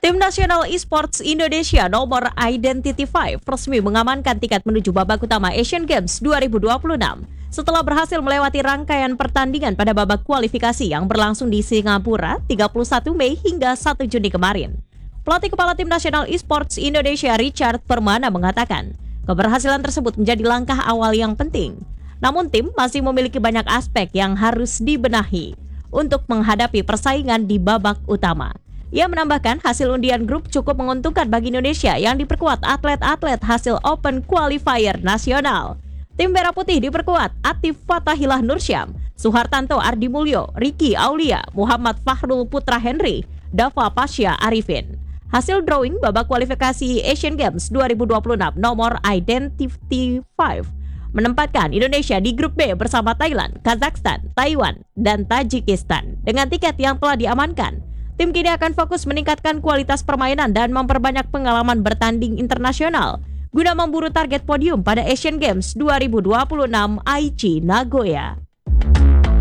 Tim Nasional Esports Indonesia nomor Identity 5 resmi mengamankan tiket menuju babak utama Asian Games 2026 setelah berhasil melewati rangkaian pertandingan pada babak kualifikasi yang berlangsung di Singapura 31 Mei hingga 1 Juni kemarin. Pelatih Kepala Tim Nasional Esports Indonesia Richard Permana mengatakan, keberhasilan tersebut menjadi langkah awal yang penting. Namun tim masih memiliki banyak aspek yang harus dibenahi untuk menghadapi persaingan di babak utama. Ia menambahkan hasil undian grup cukup menguntungkan bagi Indonesia yang diperkuat atlet-atlet hasil Open Qualifier nasional. Tim Merah Putih diperkuat Atif Fatahillah Nursyam, Suhartanto Ardi Mulyo, Ricky Aulia, Muhammad Fahrul Putra Henry, Dava Pasya Arifin. Hasil drawing babak kualifikasi Asian Games 2026 nomor Identity 5 menempatkan Indonesia di grup B bersama Thailand, Kazakhstan, Taiwan, dan Tajikistan. Dengan tiket yang telah diamankan, tim kini akan fokus meningkatkan kualitas permainan dan memperbanyak pengalaman bertanding internasional guna memburu target podium pada Asian Games 2026 Aichi Nagoya.